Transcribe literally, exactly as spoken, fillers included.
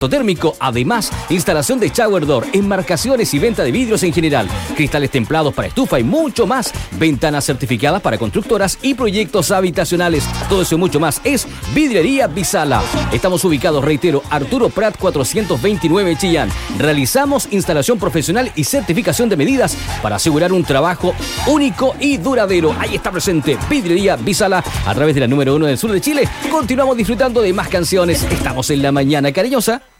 térmico, además, instalación de shower door, enmarcaciones y venta de vidrios en general, cristales templados para estufa y mucho más, ventanas certificadas para constructoras y proyectos habitacionales. Todo eso y mucho más es Vidriería Bisala. Estamos ubicados, reitero, Arturo Prat cuatrocientos veintinueve Chillán. Realizamos instalación profesional y certificación de medidas para asegurar un trabajo único y duradero. Ahí está presente Vidriería Bisala a través de la número uno del sur de Chile. Continuamos disfrutando de más canciones. Estamos en la mañana cariñosa.